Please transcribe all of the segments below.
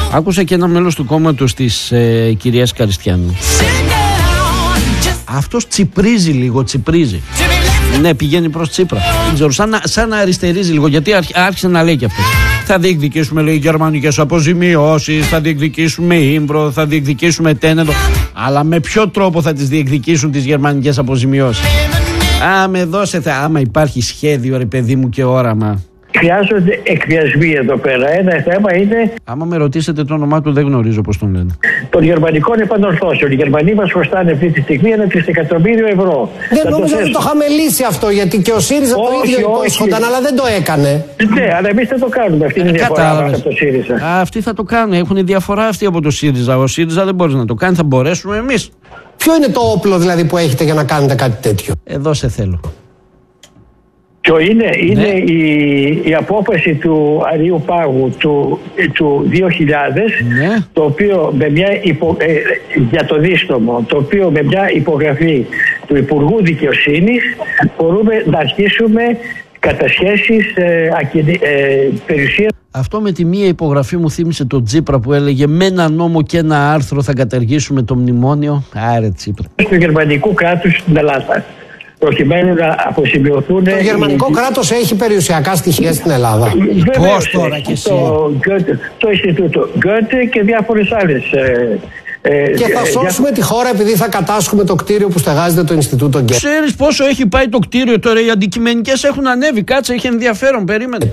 Άκουσα και ένα μέλος του κόμματος της κυρίας Καριστιανού. Αυτός τσιπρίζει λίγο, τσιπρίζει. Ναι, πηγαίνει προς Τσίπρα. Δεν ξέρω, σαν να αριστερίζει λίγο, γιατί άρχισε να λέει και αυτό. Θα διεκδικήσουμε, λέει, γερμανικές αποζημιώσεις, θα διεκδικήσουμε ύμβρο, θα διεκδικήσουμε τένεδο. Αλλά με ποιο τρόπο θα τις διεκδικήσουν τις γερμανικές αποζημιώσεις? Με δώσετε, άμα υπάρχει σχέδιο, ρε παιδί μου, και όραμα. Χρειάζονται εκβιασμοί εδώ πέρα. Ένα θέμα είναι. Άμα με ρωτήσετε το όνομά του, δεν γνωρίζω πώς τον λένε. Των γερμανικών επανορθώσεων. Οι Γερμανοί μας χρωστάνε αυτή τη στιγμή 1 τρισεκατομμύριο ευρώ. Δεν νόμιζα ότι το είχαμε λύσει αυτό, γιατί και ο ΣΥΡΙΖΑ το ίδιο υπόσχονταν, αλλά δεν το έκανε. Ναι, αλλά εμείς δεν το κάνουμε. Αυτή είναι η διαφορά μας από το ΣΥΡΙΖΑ. Αυτοί θα το κάνουν. Έχουν διαφορά αυτοί από το ΣΥΡΙΖΑ. Ο ΣΥΡΙΖΑ δεν μπορεί να το κάνει, θα μπορέσουμε εμείς. Ποιο είναι το όπλο δηλαδή που έχετε για να κάνετε κάτι τέτοιο? Εδώ σε θέλω. Ποιο είναι η απόφαση του Αρείου Πάγου του 2000, το οποίο με μια για το δίστομο, το οποίο με μια υπογραφή του Υπουργού Δικαιοσύνης μπορούμε να αρχίσουμε κατασχέσεις περιουσίας. Αυτό με τη μία υπογραφή μου θύμισε τον Τσίπρα που έλεγε με ένα νόμο και ένα άρθρο θα καταργήσουμε το μνημόνιο. Άρε Τσίπρα. Του γερμανικού κράτους στην Ελλάδα, προκειμένου να αποσημειωθούν. Το γερμανικό κράτος έχει περιουσιακά στοιχεία στην Ελλάδα. Πώς τώρα και εσύ? Το Ινστιτούτο Γκότε και διάφορες άλλες. Και θα σώσουμε τη χώρα επειδή θα κατάσχουμε το κτίριο που στεγάζεται το Ινστιτούτο Γκότε. Ξέρεις πόσο έχει πάει το κτίριο τώρα? Οι αντικειμενικές έχουν ανέβει. Κάτσε, έχει ενδιαφέρον. Περίμενε.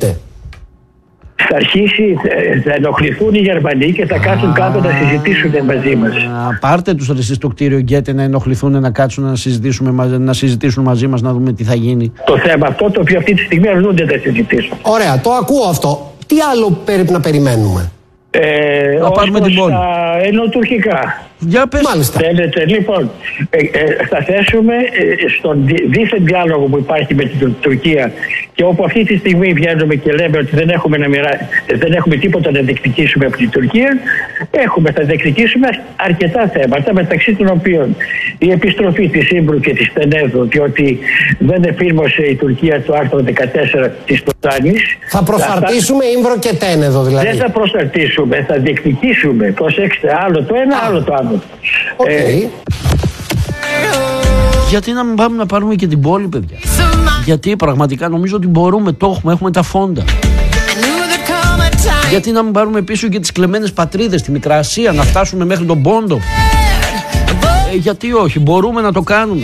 Θα αρχίσει, θα ενοχληθούν οι Γερμανοί και θα κάτσουν κάτω να συζητήσουν μαζί μας. Πάρτε τους εσείς στο κτίριο Γκέτε να ενοχληθούν, να κάτσουν να συζητήσουν μαζί μας, να δούμε τι θα γίνει. Το θέμα αυτό το οποίο αυτή τη στιγμή αρνούνται να συζητήσουν. Ωραία, το ακούω αυτό. Τι άλλο πρέπει να περιμένουμε? Να πάρουμε την πόλη. Ενωτουρκικά. Για πες. Μάλιστα. Θέλετε, λοιπόν, θα θέσουμε στον δίθεν διάλογο που υπάρχει με την Τουρκία και όπου αυτή τη στιγμή βγαίνουμε και λέμε ότι δεν έχουμε τίποτα να διεκδικήσουμε από την Τουρκία, θα διεκδικήσουμε αρκετά θέματα, μεταξύ των οποίων η επιστροφή της Ύμβρου και της Τενέδου, διότι δεν εφήρμοσε η Τουρκία το άρθρο 14 της Ποζάνης. Θα προσαρτήσουμε Ύμβρο και Τένεδο δηλαδή? Δεν θα προσαρτήσουμε, θα διεκδικήσουμε. Προσέξτε, άλλο το ένα, άλλο το άλλο. Okay. Γιατί να μην πάμε να πάρουμε και την πόλη, παιδιά? Γιατί πραγματικά νομίζω ότι μπορούμε, το έχουμε τα φόντα. Γιατί να μην πάρουμε πίσω και τις κλεμμένες πατρίδες, τη Μικρά Ασία, να φτάσουμε μέχρι τον Πόντο? Γιατί όχι, μπορούμε να το κάνουμε.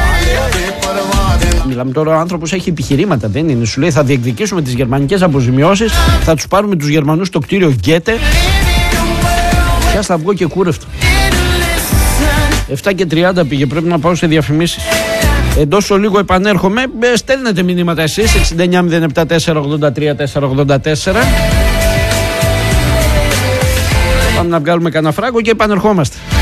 Μιλάμε τώρα, ο άνθρωπος έχει επιχειρήματα, δεν είναι? Σου λέει θα διεκδικήσουμε τις γερμανικές αποζημιώσεις, θα τους πάρουμε τους Γερμανούς στο κτίριο Γκέτε. Πια θα βγω και κούρευτο. 7:30 πήγε, πρέπει να πάω σε διαφημίσεις. Εντός λίγο επανέρχομαι. Στέλνετε μηνύματα εσείς 6907483484. Πάμε να βγάλουμε κανένα φράγκο και επανερχόμαστε.